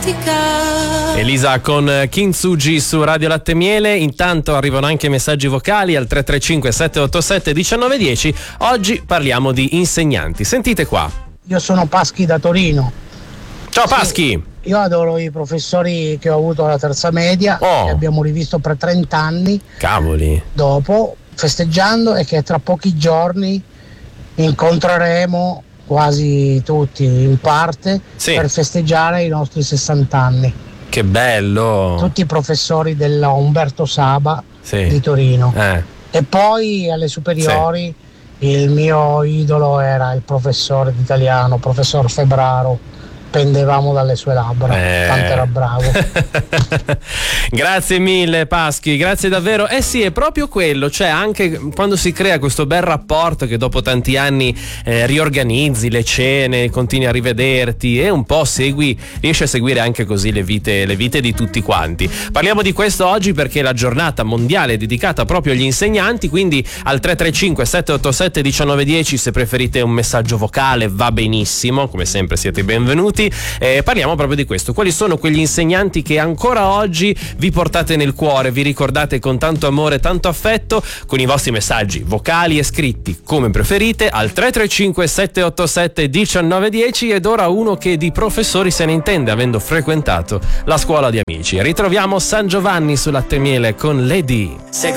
Elisa con Kintsugi su Radio Latte Miele. Intanto arrivano anche messaggi vocali al 335 787 1910. Oggi parliamo di insegnanti. Sentite qua. Io sono Paschi da Torino. Ciao Paschi. Sì, io adoro i professori che ho avuto alla terza media, che abbiamo rivisto per 30 anni. Cavoli. Dopo, festeggiando, e che tra pochi giorni incontreremo quasi tutti in parte, sì, per festeggiare i nostri 60 anni. Che bello! Tutti i professori della Umberto Saba, sì, di Torino. E poi alle superiori, sì, il mio idolo era il professore d'italiano, professor Febraro. Pendevamo dalle sue labbra, tanto era bravo. Grazie mille Paschi, grazie davvero. Sì, è proprio quello, cioè anche quando si crea questo bel rapporto che dopo tanti anni riorganizzi le cene, continui a rivederti e un po' riesci a seguire anche così le vite di tutti quanti. Parliamo di questo oggi perché è la giornata mondiale dedicata proprio agli insegnanti, quindi al 335 787 1910 se preferite un messaggio vocale va benissimo, come sempre siete benvenuti. Parliamo proprio di questo. Quali sono quegli insegnanti che ancora oggi vi portate nel cuore, vi ricordate con tanto amore, tanto affetto, con i vostri messaggi vocali e scritti come preferite al 335 787 1910. Ed ora uno che di professori se ne intende, avendo frequentato la scuola di amici. Ritroviamo San Giovanni su Latte Miele con Lady.